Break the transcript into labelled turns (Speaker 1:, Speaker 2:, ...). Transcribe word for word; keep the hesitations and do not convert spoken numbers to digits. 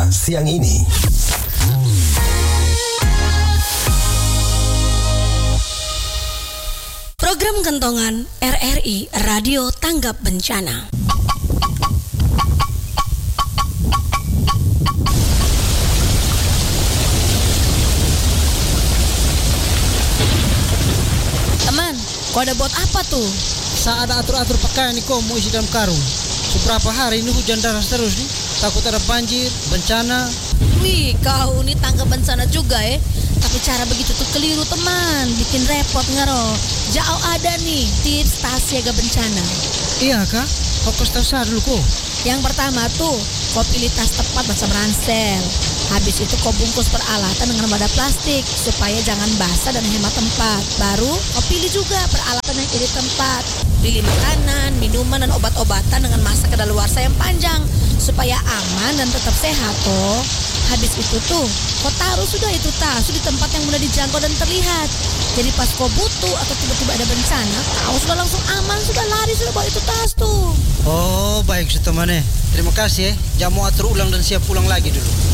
Speaker 1: siang ini.
Speaker 2: Program Kentongan R R I Radio Tanggap Bencana.
Speaker 3: Teman, kau ada buat apa tuh?
Speaker 4: Saya ada atur-atur pakaian nih kok mau isi dalam karung. Seberapa hari ini hujan deras terus nih. Takut ada banjir, bencana.
Speaker 3: Wih, kau ini tanggap bencana juga ya. Tapi cara begitu tuh keliru teman, bikin repot ngaro. Jauh ada nih tips tas siaga bencana.
Speaker 4: Iya kak, kau kasih tahu saya dulu kok.
Speaker 3: Yang pertama tuh, kau pilih tas tepat macam ransel. Habis itu kau bungkus peralatan dengan wadah plastik supaya jangan basah dan hemat tempat. Baru kau pilih juga peralatan yang irit tempat. Pilih makanan, minuman dan obat-obatan dengan masa kadaluarsa yang panjang supaya aman dan tetap sehat toh. Habis itu tuh, kau taruh sudah itu tas di tempat yang mudah dijangkau dan terlihat. Jadi pas kau butuh atau tiba-tiba ada bencana, kau sudah langsung aman, sudah lari, sudah bawa itu tas tuh.
Speaker 4: Oh baik teman. Terima kasih ya. Jangan mau atur ulang dan siap pulang lagi dulu.